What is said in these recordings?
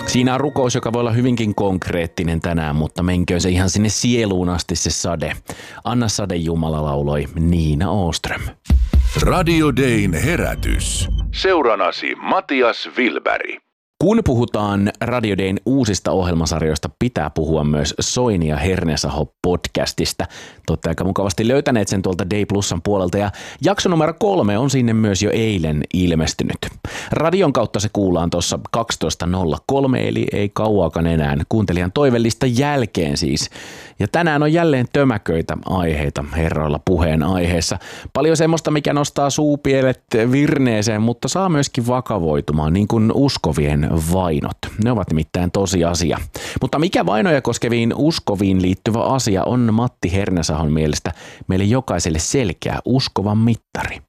Siinä on rukous, joka voi olla hyvinkin konkreettinen tänään, mutta menköön se ihan sinne sieluun asti se sade. Anna sade Jumala, lauloi Niina Åström. Radio Dayn herätys. Seuranasi Matias Wilberg. Kun puhutaan Radio Dayn uusista ohjelmasarjoista, pitää puhua myös Soini ja Hernesaho podcastista. Te olette aika mukavasti löytäneet sen tuolta Day Plusan puolelta ja jakso numero 3 on sinne myös jo eilen ilmestynyt. Radion kautta se kuullaan tuossa 12.03, eli ei kauaakaan enää kuuntelijan toivellista jälkeen siis. Ja tänään on jälleen tömäköitä aiheita herroilla puheen aiheessa. Paljon semmoista, mikä nostaa suupielet virneeseen, mutta saa myöskin vakavoitumaan, niin kuin uskovien vainot. Ne ovat nimittäin tosiasia. Mutta mikä vainoja koskeviin uskoviin liittyvä asia on Matti Hernesahon mielestä meille jokaiselle selkeä uskovan mittari?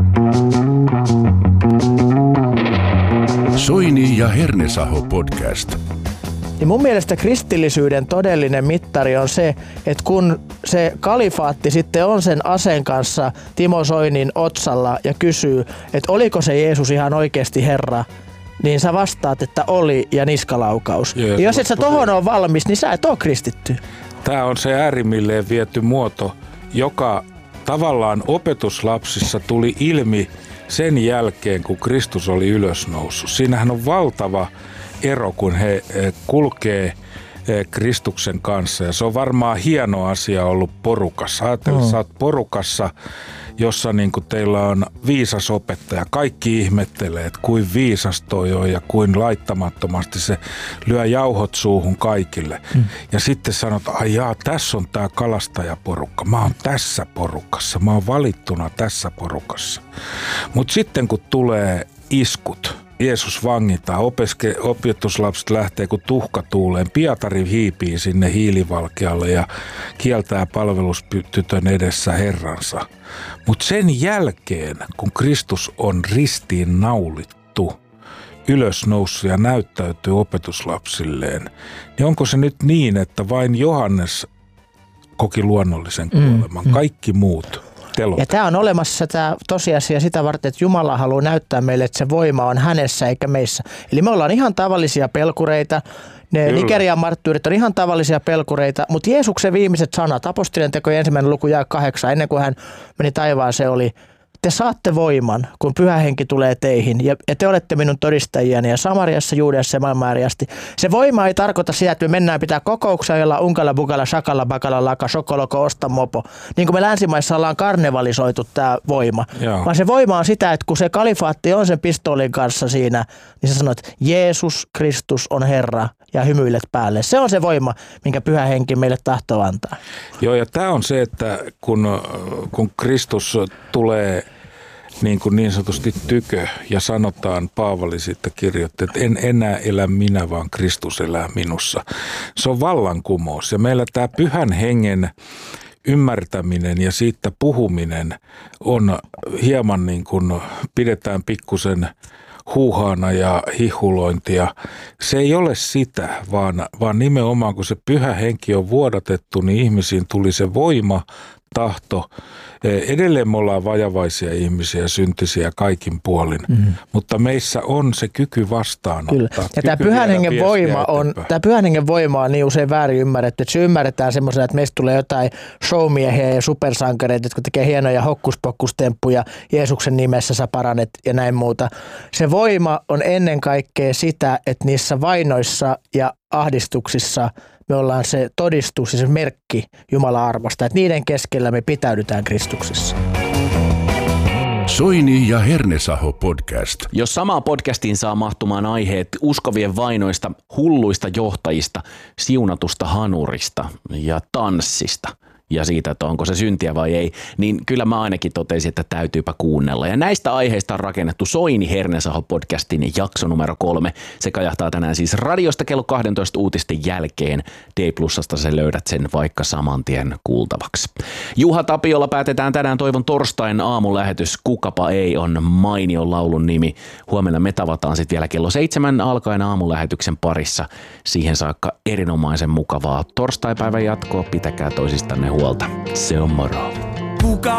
Soini ja Hernesaho podcast. Niin mun mielestä kristillisyyden todellinen mittari on se, että kun se kalifaatti sitten on sen aseen kanssa Timo Soinin otsalla ja kysyy, että oliko se Jeesus ihan oikeasti Herra, niin sä vastaat, että oli ja niskalaukaus. Ja jos et sä tohon ole valmis, niin sä et ole kristitty. Tämä on se äärimmilleen viety muoto, joka tavallaan opetuslapsissa tuli ilmi sen jälkeen, kun Kristus oli ylösnoussut. Siinähän on valtava ero, kun he kulkee Kristuksen kanssa. Ja se on varmaan hieno asia ollut porukassa. Ajatella, sä oot porukassa, jossa niin kuin teillä on viisas opettaja. Kaikki ihmettelee, että kuin viisas toi on ja kuin laittamattomasti se lyö jauhot suuhun kaikille. Ja sitten sanot, tässä on tää kalastajaporukka. Mä oon tässä porukassa. Mä oon valittuna tässä porukassa. Mutta sitten kun tulee iskut, Jeesus vangitaan, opetuslapset lähtee kuin tuhka tuuleen. Pietari hiipii sinne hiilivalkealle ja kieltää palvelustytön edessä Herransa. Mutta sen jälkeen, kun Kristus on ristiin naulittu, ylösnoussut ja näyttäytyy opetuslapsilleen, niin onko se nyt niin, että vain Johannes koki luonnollisen kuoleman, kaikki muut? Ja tämä on olemassa tämä tosiasia sitä varten, että Jumala haluaa näyttää meille, että se voima on hänessä eikä meissä. Eli me ollaan ihan tavallisia pelkureita. Ne Nigerian marttyyrit on ihan tavallisia pelkureita, mutta Jeesuksen viimeiset sanat, apostolien tekojen 1. luku jae 8, ennen kuin hän meni taivaaseen, oli: te saatte voiman, kun Pyhä Henki tulee teihin, ja te olette minun todistajiani, ja Samariassa, Juudeassa ja maailman ääriasti. Se voima ei tarkoita sitä, että me mennään pitää kokouksia, jolla unkalla, bukalla, shakalla, bakalla, laka, shokoloko, osta, mopo. Niin kuin me länsimaissa ollaan karnevalisoitu tämä voima. Joo. Vaan se voima on sitä, että kun se kalifaatti on sen pistoolin kanssa siinä, niin sä sanot, että Jeesus Kristus on Herra, ja hymyilet päälle. Se on se voima, minkä Pyhä Henki meille tahtoo antaa. Joo, ja tämä on se, että kun Kristus tulee niin sanotusti tykö ja sanotaan, Paavali sitten kirjoitti, että en enää elä minä, vaan Kristus elää minussa. Se on vallankumous. Ja meillä tämä Pyhän Hengen ymmärtäminen ja siitä puhuminen on hieman niin kuin pidetään pikkusen huuhaana ja hihulointia. Se ei ole sitä, vaan nimenomaan kun se Pyhä Henki on vuodatettu, niin ihmisiin tuli se voima, tahto. Edelleen me ollaan vajavaisia ihmisiä, syntisiä kaikin puolin, mutta meissä on se kyky vastaanottaa. Kyllä. Ja tämä Pyhän Hengen voima on niin usein väärin ymmärretty, että se ymmärretään semmoisena, että meistä tulee jotain showmiehiä ja supersankareita, jotka tekee hienoja hokkuspokkustemppuja, Jeesuksen nimessä sä paranet ja näin muuta. Se voima on ennen kaikkea sitä, että niissä vainoissa ja ahdistuksissa me ollaan se todistus ja se merkki Jumalan armosta, että niiden keskellä me pitäydytään Kristuksessa. Soini ja Hernesaho podcast. Jos samaan podcastiin saa mahtumaan aiheet uskovien vainoista, hulluista johtajista, siunatusta hanurista ja tanssista ja siitä, että onko se syntiä vai ei, niin kyllä mä ainakin totesin, että täytyypä kuunnella. Ja näistä aiheista on rakennettu Soini Hernesaho podcastin jakso numero 3. Se kajahtaa tänään siis radiosta kello 12 uutisten jälkeen. D+:sta sä löydät sen vaikka saman tien kuultavaksi. Juha Tapiolla päätetään tänään Toivon torstain aamulähetys. Kukapa ei on mainion laulun nimi. Huomenna me tavataan sitten vielä kello 7 alkaen aamulähetyksen parissa. Siihen saakka erinomaisen mukavaa torstaipäivän jatkoa. Pitäkää toisistanne huolta. Se on moro.